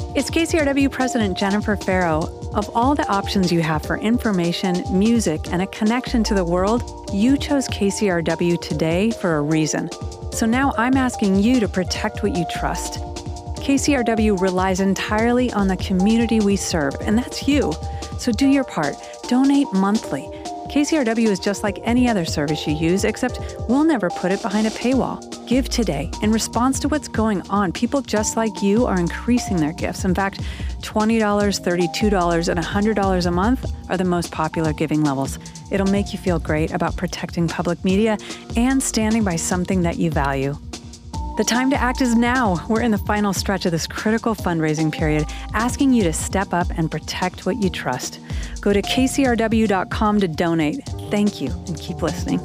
It's KCRW President Jennifer Farrow. Of all the options you have for information, music, and a connection to the world, you chose KCRW today for a reason. So now I'm asking you to protect what you trust. KCRW relies entirely on the community we serve, and that's you. So do your part. Donate monthly. KCRW is just like any other service you use, except we'll never put it behind a paywall. Give today. In response to what's going on, people just like you are increasing their gifts. In fact, $20, $32, and $100 a month are the most popular giving levels. It'll make you feel great about protecting public media and standing by something that you value. The time to act is now. We're in the final stretch of this critical fundraising period, asking you to step up and protect what you trust. Go to kcrw.com to donate. Thank you, and keep listening.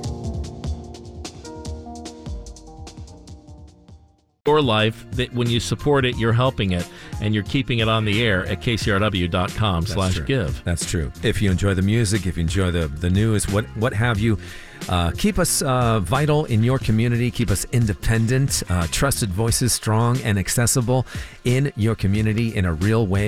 Your life, that when you support it, you're helping it, and you're keeping it on the air at kcrw.com/give. That's true. If you enjoy the music, if you enjoy the news, what have you, keep us vital in your community. Keep us independent, trusted voices, strong and accessible in your community in a real way.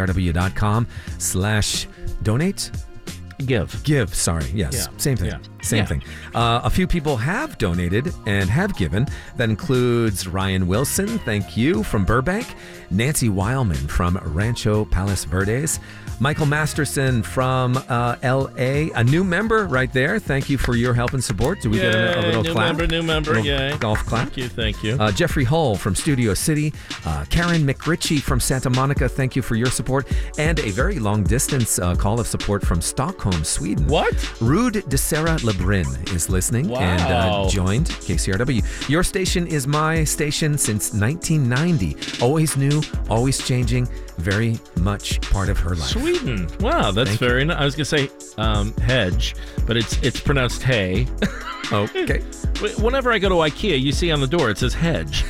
kcrw.com/donate. Give, sorry. Yes, Yeah. same thing. Yeah. Same thing. A few people have donated and have given. That includes Ryan Wilson, thank you, from Burbank. Nancy Weilman from Rancho Palos Verdes. Michael Masterson from L.A., a new member right there. Thank you for your help and support. Do we get a little clap? New member, yay. Golf clap. Thank you. Jeffrey Hull from Studio City. Karen McRitchie from Santa Monica, thank you for your support. And a very long-distance call of support from Stockholm, Sweden. What? Rude de Sarah Lebrin is listening and joined KCRW. Your station is my station since 1990. Always new, always changing, very much part of her life. Sweden. Wow, that's very nice. I was going to say hedge, but it's pronounced hay. Okay. Whenever I go to IKEA, you see on the door it says hedge.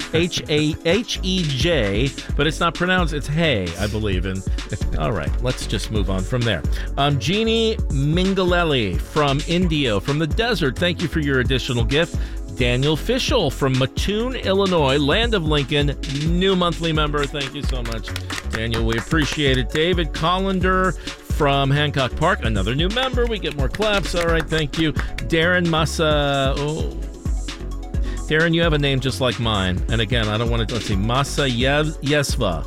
H-E-J, but it's not pronounced, it's hay, I believe. And all right, let's just move on from there. Jeannie Mingalelli from Indio, from the desert, thank you for your additional gift. Daniel Fischel from Mattoon, Illinois, land of Lincoln, new monthly member. Thank you so much, Daniel. We appreciate it. David Collender from Hancock Park, another new member. We get more claps. All right, thank you. Darren Massa. Darren, you have a name just like mine. And again, I don't want to, let's see, Massa Yesva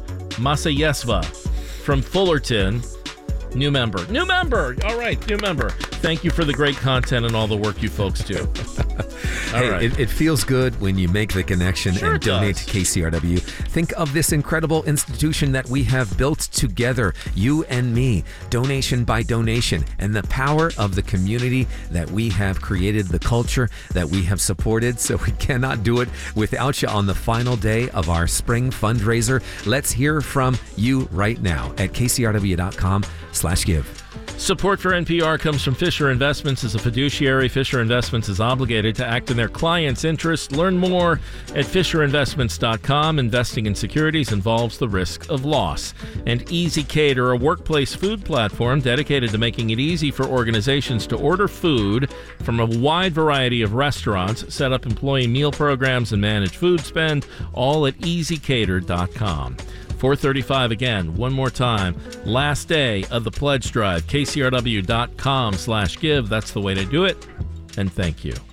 from Fullerton. New member. All right, new member. Thank you for the great content and all the work you folks do. Hey, right. It feels good when you make the connection and donate to KCRW. Think of this incredible institution that we have built together, you and me, donation by donation, and the power of the community that we have created, the culture that we have supported. So we cannot do it without you on the final day of our spring fundraiser. Let's hear from you right now at kcrw.com/give. Support for NPR comes from Fisher Investments. As a fiduciary, Fisher Investments is obligated to act in their clients' interest. Learn more at FisherInvestments.com. Investing in securities involves the risk of loss. And Easy Cater, a workplace food platform dedicated to making it easy for organizations to order food from a wide variety of restaurants, set up employee meal programs, and manage food spend, all at EasyCater.com. 4:35 again, one more time. Last day of the pledge drive, kcrw.com/give. That's the way to do it. And thank you.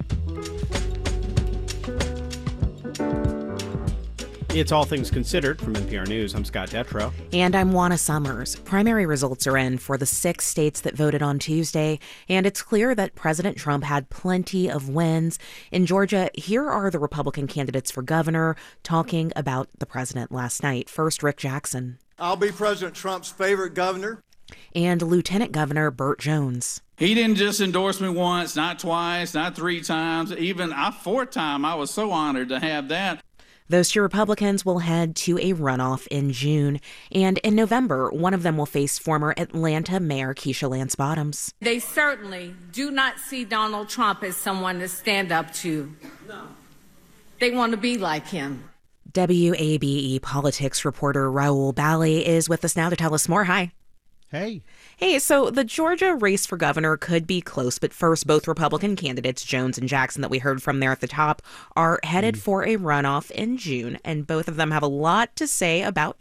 It's All Things Considered from NPR News. I'm Scott Detrow. And I'm Juana Summers. Primary results are in for the 6 states that voted on Tuesday, and it's clear that President Trump had plenty of wins. In Georgia, here are the Republican candidates for governor talking about the president last night. First, Rick Jackson. I'll be President Trump's favorite governor. And Lieutenant Governor Burt Jones. He didn't just endorse me once, not twice, not 3 times, even a 4th time. I was so honored to have that. Those 2 Republicans will head to a runoff in June. And in November, one of them will face former Atlanta Mayor Keisha Lance Bottoms. They certainly do not see Donald Trump as someone to stand up to. No. They want to be like him. WABE politics reporter Raul Bali is with us now to tell us more. Hi. Hey. Hey, so the Georgia race for governor could be close, but first, both Republican candidates, Jones and Jackson, that we heard from there at the top, are headed for a runoff in June, and both of them have a lot to say about